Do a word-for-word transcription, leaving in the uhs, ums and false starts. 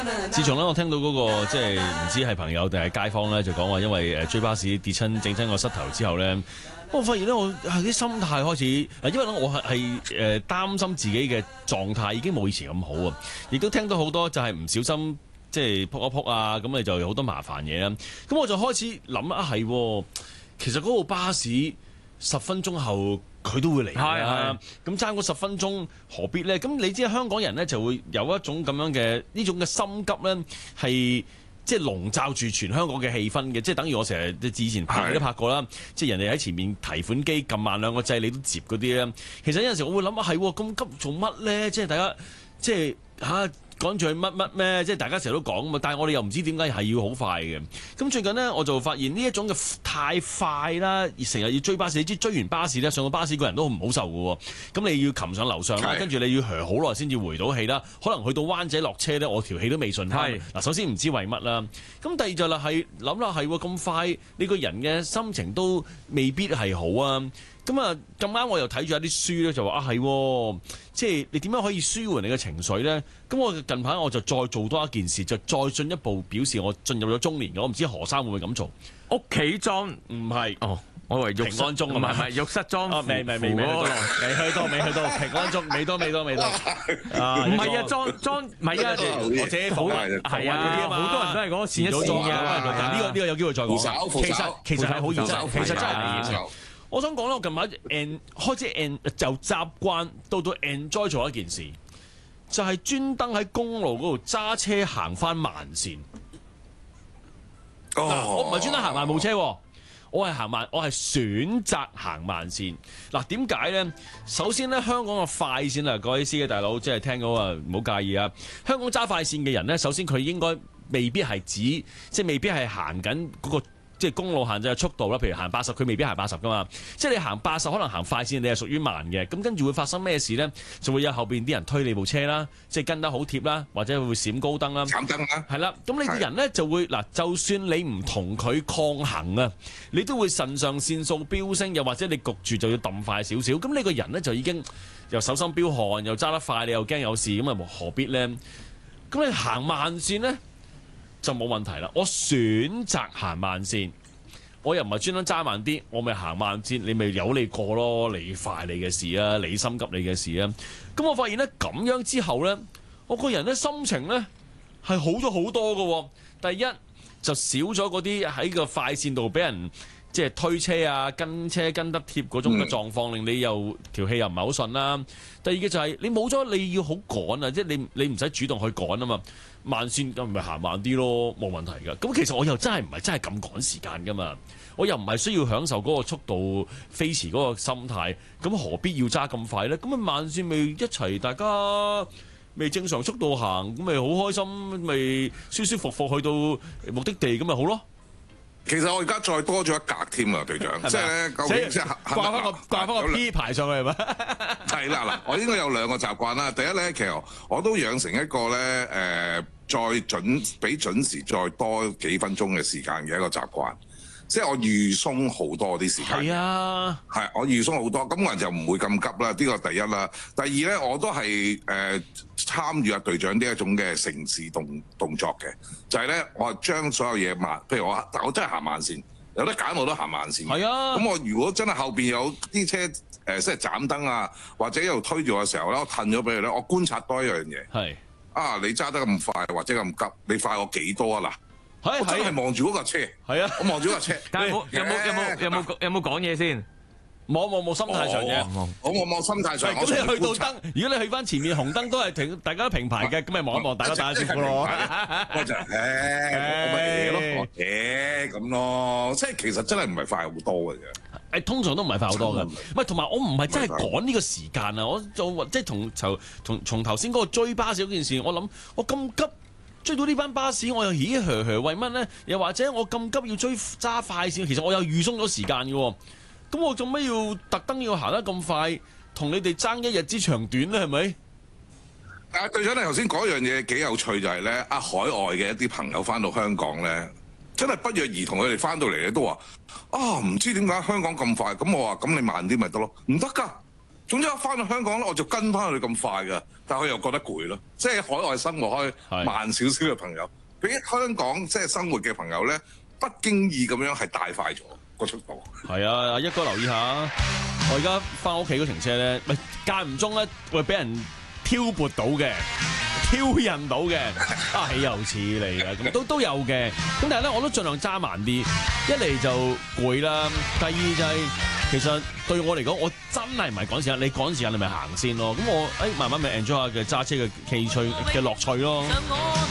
自從咧我聽到嗰、那個即係唔知係朋友定係街坊咧，就講話因為誒追巴士跌親整親個膝頭之後咧，我發現咧我係啲心態開始，因為咧我係係誒擔心自己嘅狀態已經冇以前咁好啊，亦都聽到好多就係唔小心即係撲一撲啊，咁你就有好多麻煩嘢啦。咁我就開始諗啊，係其實嗰個巴士十分鐘後佢都會嚟啦，咁爭嗰十分鐘何必呢？咁你知香港人呢就會有一種咁樣嘅呢種嘅心急呢，係即係籠罩住全香港嘅氣氛嘅，即係等於我成日之前拍都拍過啦，即係人哋喺前面提款機撳慢兩個掣，你都接嗰啲咧。其實有陣時我會諗啊，係咁急做乜呢？即係大家即係嚇。趕住去乜乜咩？即係大家成日都講嘛，但係我哋又唔知點解係要好快嘅。咁最近呢，我就發現呢一種嘅太快啦，成日要追巴士，你知追完巴士咧，上個巴士個人都唔好受嘅喎。咁你要擒上樓上啦，跟住你要chờ好耐先至回到氣啦。可能去到灣仔落車咧，我條氣都未順返。嗱，首先唔知為乜啦。咁第二就係係諗啦，係咁快，你個人嘅心情都未必係好啊。咁啊，咁啱我又睇住一啲書咧，就話啊係，即係你點樣可以舒緩你嘅情緒咧？咁我近排我就再做多一件事，就再進一步表示我進入咗中年嘅。我唔知何生會唔會咁做？ 屋企裝唔係哦，我以為平安鐘啊嘛，唔係浴室裝， 未未未未去到，未去到，未去到平安鐘，未多未多未多。 唔係啊，裝裝唔係啊， 我自己講係啊，好多人都係講線一線嘅。 呢個呢個有機會再講。其實其實係好現實，其實真係現實。我想講咧，我近排 en 開始 en 就習慣到到 enjoy 做一件事，就係專登喺公路嗰度揸車行翻慢線。嗱、oh. 我唔係專登行慢冇車，我係行慢，我係選擇行慢線。嗱，點解咧？首先咧，香港嘅快線啊，各位司機大佬，即係聽到啊，唔好介意啊。香港揸快線嘅人咧，首先佢應該未必係指，即係未必係行緊嗰個。即係公路限制嘅速度啦，譬如行八十，佢未必行八十噶嘛。即係你行八十，可能行快線，你係屬於慢嘅。咁跟住會發生咩事咧？就會有後邊啲人推你部車啦，即係跟得好貼啦，或者會閃高燈啦。 閃燈啦。 係啦，咁你個人咧就會嗱，就算你唔同佢抗衡啊，你都會腎上腺素飆升，又或者你焗住就要揼快少少。咁你個人咧就已經又手心飆汗，又揸得快，你又驚有事，咁啊何必咧？咁你行慢線咧？就冇問題啦，我選擇行慢線，我又唔係專登揸慢啲，我咪行慢線，你咪由你過咯，你快你嘅事啊，你心急你嘅事啊。咁我發現咧咁樣之後咧，我個人咧心情咧係好咗好多㗎。第一就少咗嗰啲喺個快線度俾人即係推車啊、跟車跟得貼嗰種嘅狀況，令你又條氣又唔係好順啦。第二嘅就係你冇咗你要好趕啊，即係你你唔使主動去趕啊嘛。慢線咁咪行慢啲咯，冇問題㗎。咁其實我又真係唔係真係咁趕時間㗎嘛，我又唔係需要享受嗰個速度飛馳嗰個心態，咁何必要揸咁快咧？咁啊慢線咪一齊大家咪正常速度行，咁咪好開心，咪舒舒服服去到目的地咁咪好咯。 其實我而家再多咗一格添啊，隊長，即係咧，究竟即係掛翻個掛翻個 P 牌上去係咪？ 係啦嗱，我應該有兩個習慣啦。第一咧，其實我都養成一個咧，誒、呃，再準比準時再多幾分鐘嘅時間嘅一個習慣。即係我預鬆好多啲時間。係啊， 係我預鬆好多，咁我就唔會咁急啦。呢個第一啦。第二咧，我都係誒、呃、參與阿隊長呢一種嘅城市動動作嘅，就係、是、咧，我係將所有嘢慢，譬如我，但我真係行慢線，有得揀我都行慢線。係啊。咁我如果真係後邊有啲車誒、呃，即係斬燈啊，或者喺度推住我嘅時候咧，我褪咗俾佢咧，我觀察多一樣嘢。係。啊，你揸得咁快或者咁急，你快我幾多啊嗱？我真係望住嗰架車，係啊，我望住嗰架車。 但係有冇有冇有冇有冇有冇講嘢先？ 冇冇冇，心態上嘅。 我我望心態上。 咁你去到燈，如果你去翻前面紅燈都係停，大家都平排嘅，咁咪望一望，大家打下招呼咯。 我就誒，我咪嘢咯，誒咁咯，即係其實真係唔係快好多嘅啫。 誒，通常都唔係快好多嘅。唔係，同埋我唔係真係趕呢個時間啊！我就即係同從從從頭先嗰個追巴士嗰件事，我諗我咁急。追到呢班巴士，我又咦呵呵為乜呢？又或者我咁急要追揸快線，其實我又預鬆咗時間嘅喎。咁我做咩要特登要行得咁快，同你哋爭一日之長短呢？係咪？ 啊，隊長，你頭先講一樣嘢幾有趣，就係咧啊，海外嘅一啲朋友翻到香港咧，真係不約而同佢哋翻到嚟咧都話啊，唔知點解香港咁快。咁我話咁你慢啲咪得咯？唔得㗎， 總之我翻到香港咧，我就跟翻佢咁快㗎，但係佢又覺得攰咯。即係海外生活開慢少少嘅朋友，比香港即係生活嘅朋友咧，不經意咁樣係大快咗個速度。 係啊，一哥留意下，我而家翻屋企嗰程車咧，咪間唔中咧會俾人挑撥到嘅。挑釁到嘅，啊豈有此理啊！咁都都有嘅，咁但係咧我都盡量揸慢啲，一嚟就攰啦，第二就係、是、其實對我嚟講，我真係唔係趕時間，你趕時間你咪行先咯，咁我誒慢慢咪 enjoy 下嘅揸車嘅奇趣嘅樂趣咯。